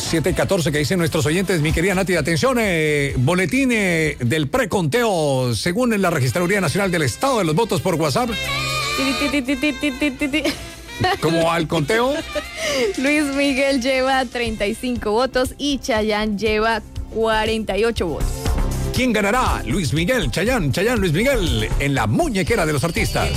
7:14, que dicen nuestros oyentes, mi querida Nati, atención, boletín del preconteo según la Registraduría Nacional del Estado de los Votos por WhatsApp. ¿Cómo va el conteo? Luis Miguel lleva 35 votos y Chayanne lleva 48 votos. ¿Quién ganará? Luis Miguel, Chayanne, Luis Miguel, en la muñequera de los artistas.